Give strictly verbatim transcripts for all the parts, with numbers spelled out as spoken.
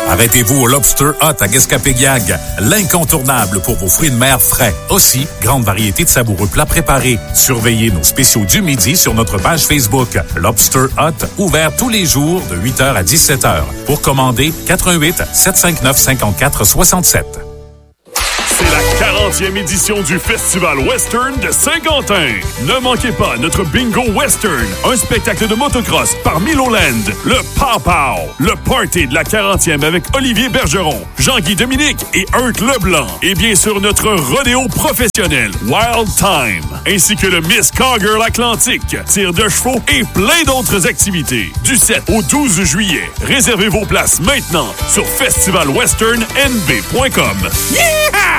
Arrêtez-vous au Lobster Hut à Guescapéguiag, l'incontournable pour vos fruits de mer frais. Aussi, grande variété de savoureux plats préparés. Surveillez nos spéciaux du midi sur notre page Facebook. Lobster Hut, ouvert tous les jours de huit heures à dix-sept heures. Pour commander, quatre un huit, sept cinq neuf, cinq quatre six sept. C'est la quarantième édition du Festival Western de Saint-Quentin. Ne manquez pas notre Bingo Western, un spectacle de motocross par Miloland, le Pow Pow, le party de la quarantième avec Olivier Bergeron, Jean-Guy Dominique et Hurt Leblanc. Et bien sûr notre rodéo professionnel, Wild Time, ainsi que le Miss Cowgirl Atlantique, tir de chevaux et plein d'autres activités. Du sept au douze juillet, réservez vos places maintenant sur festival western n b point com. Yeah!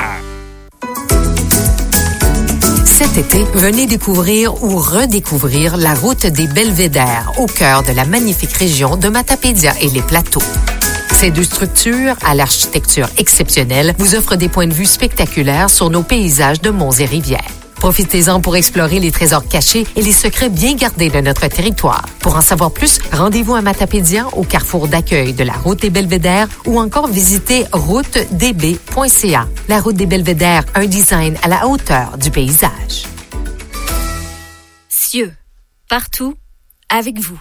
Cet été, venez découvrir ou redécouvrir la route des Belvédères au cœur de la magnifique région de Matapédia et les Plateaux. Ces deux structures, à l'architecture exceptionnelle, vous offrent des points de vue spectaculaires sur nos paysages de monts et rivières. Profitez-en pour explorer les trésors cachés et les secrets bien gardés de notre territoire. Pour en savoir plus, rendez-vous à Matapédia, au carrefour d'accueil de la route des Belvédères ou encore visitez route d b point c a. La route des Belvédères, un design à la hauteur du paysage. Cieux, partout, avec vous.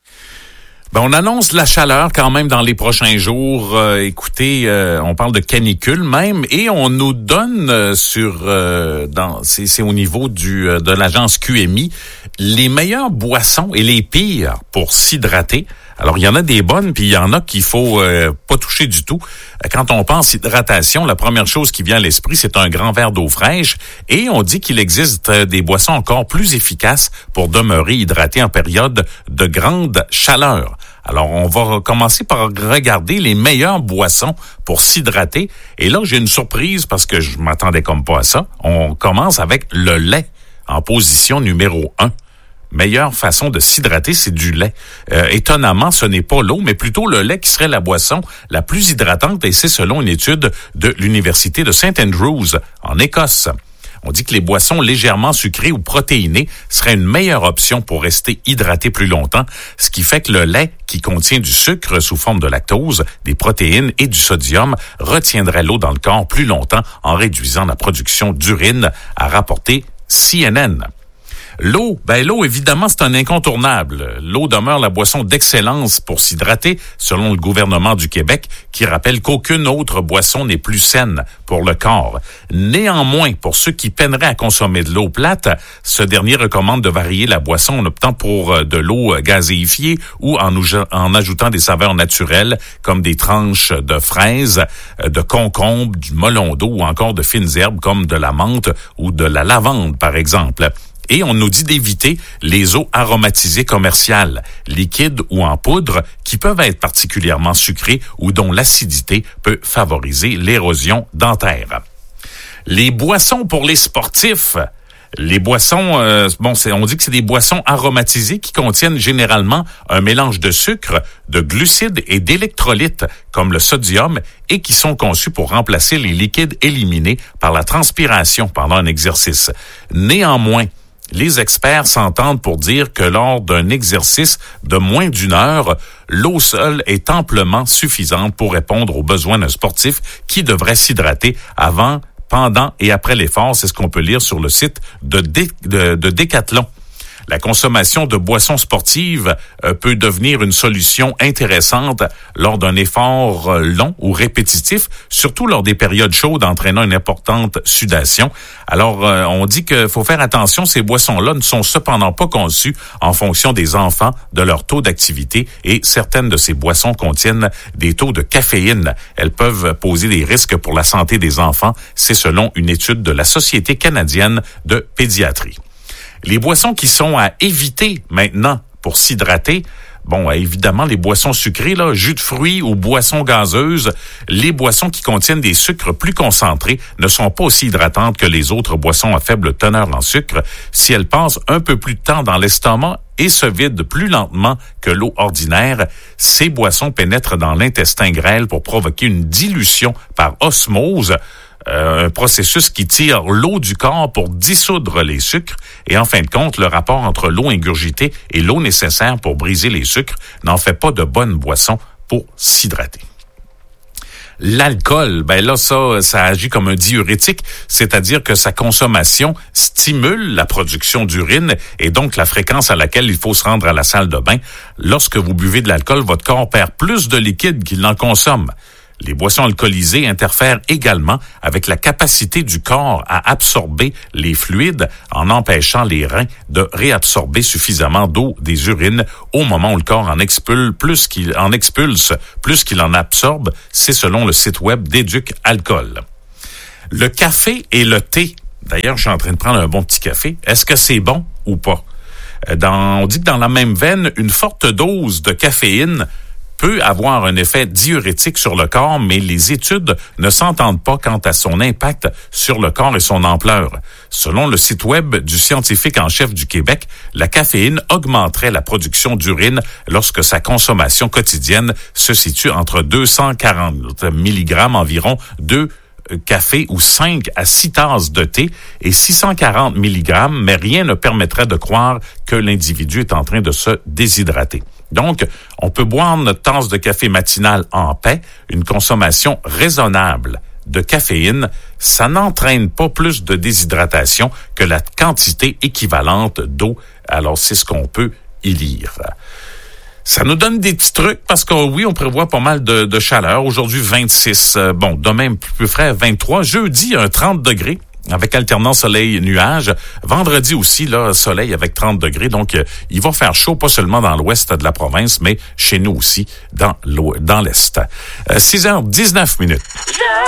Ben, on annonce la chaleur quand même dans les prochains jours. Euh, écoutez, euh, on parle de canicule même, et on nous donne euh, sur, euh, dans, c'est, c'est au niveau du euh, de l'agence Q M I, les meilleures boissons et les pires pour s'hydrater. Alors, il y en a des bonnes, puis il y en a qu'il faut euh, pas toucher du tout. Quand on pense hydratation, la première chose qui vient à l'esprit, c'est un grand verre d'eau fraîche. Et on dit qu'il existe des boissons encore plus efficaces pour demeurer hydraté en période de grande chaleur. Alors, on va commencer par regarder les meilleures boissons pour s'hydrater. Et là, j'ai une surprise parce que je m'attendais comme pas à ça. On commence avec le lait en position numéro un. Meilleure façon de s'hydrater, c'est du lait. Euh, étonnamment, ce n'est pas l'eau, mais plutôt le lait qui serait la boisson la plus hydratante, et c'est selon une étude de l'Université de Saint Andrews, en Écosse. On dit que les boissons légèrement sucrées ou protéinées seraient une meilleure option pour rester hydraté plus longtemps, ce qui fait que le lait, qui contient du sucre sous forme de lactose, des protéines et du sodium, retiendrait l'eau dans le corps plus longtemps en réduisant la production d'urine, a rapporté C N N. L'eau, ben l'eau, évidemment, c'est un incontournable. L'eau demeure la boisson d'excellence pour s'hydrater, selon le gouvernement du Québec, qui rappelle qu'aucune autre boisson n'est plus saine pour le corps. Néanmoins, pour ceux qui peineraient à consommer de l'eau plate, ce dernier recommande de varier la boisson en optant pour de l'eau gazéifiée ou en, en ajoutant des saveurs naturelles, comme des tranches de fraises, de concombre, du melon d'eau ou encore de fines herbes comme de la menthe ou de la lavande, par exemple. Et on nous dit d'éviter les eaux aromatisées commerciales, liquides ou en poudre, qui peuvent être particulièrement sucrées ou dont l'acidité peut favoriser l'érosion dentaire. Les boissons pour les sportifs. Les boissons, euh, bon, c'est, on dit que c'est des boissons aromatisées qui contiennent généralement un mélange de sucre, de glucides et d'électrolytes, comme le sodium, et qui sont conçus pour remplacer les liquides éliminés par la transpiration pendant un exercice. Néanmoins, les experts s'entendent pour dire que lors d'un exercice de moins d'une heure, l'eau seule est amplement suffisante pour répondre aux besoins d'un sportif qui devrait s'hydrater avant, pendant et après l'effort. C'est ce qu'on peut lire sur le site de, Dé, de, de Décathlon. La consommation de boissons sportives euh, peut devenir une solution intéressante lors d'un effort euh, long ou répétitif, surtout lors des périodes chaudes entraînant une importante sudation. Alors, euh, on dit qu'il faut faire attention, ces boissons-là ne sont cependant pas conçues en fonction des enfants, de leur taux d'activité, et certaines de ces boissons contiennent des taux de caféine. Elles peuvent poser des risques pour la santé des enfants, c'est selon une étude de la Société canadienne de pédiatrie. Les boissons qui sont à éviter maintenant pour s'hydrater, bon, évidemment, les boissons sucrées, là, jus de fruits ou boissons gazeuses, les boissons qui contiennent des sucres plus concentrés ne sont pas aussi hydratantes que les autres boissons à faible teneur en sucre si elles passent un peu plus de temps dans l'estomac et se vident plus lentement que l'eau ordinaire. Ces boissons pénètrent dans l'intestin grêle pour provoquer une dilution par osmose, Euh, un processus qui tire l'eau du corps pour dissoudre les sucres, et en fin de compte, le rapport entre l'eau ingurgitée et l'eau nécessaire pour briser les sucres n'en fait pas de bonne boisson pour s'hydrater. L'alcool, ben là, ça, ça agit comme un diurétique, c'est-à-dire que sa consommation stimule la production d'urine et donc la fréquence à laquelle il faut se rendre à la salle de bain. Lorsque vous buvez de l'alcool, votre corps perd plus de liquide qu'il n'en consomme. Les boissons alcoolisées interfèrent également avec la capacité du corps à absorber les fluides en empêchant les reins de réabsorber suffisamment d'eau des urines au moment où le corps en expulse plus qu'il en expulse, plus qu'il en absorbe. C'est selon le site web d'Éduc Alcool. Le café et le thé. D'ailleurs, je suis en train de prendre un bon petit café. Est-ce que c'est bon ou pas? Dans, on dit que dans la même veine, une forte dose de caféine peut avoir un effet diurétique sur le corps, mais les études ne s'entendent pas quant à son impact sur le corps et son ampleur. Selon le site web du scientifique en chef du Québec, la caféine augmenterait la production d'urine lorsque sa consommation quotidienne se situe entre deux cent quarante milligrammes environ, deux café ou cinq à six tasses de thé et six cent quarante milligrammes, mais rien ne permettrait de croire que l'individu est en train de se déshydrater. Donc, on peut boire notre tasse de café matinale en paix, une consommation raisonnable de caféine, ça n'entraîne pas plus de déshydratation que la quantité équivalente d'eau. Alors, c'est ce qu'on peut y lire. Ça nous donne des petits trucs parce que oui, on prévoit pas mal de, de chaleur. Aujourd'hui, vingt-six. Euh, bon, demain, plus frais, vingt-trois. Jeudi, un trente degrés avec alternant soleil-nuage. Vendredi aussi, là, soleil avec trente degrés. Donc, euh, il va faire chaud, pas seulement dans l'ouest de la province, mais chez nous aussi, dans, dans l'est. Euh, six heures dix-neuf minutes.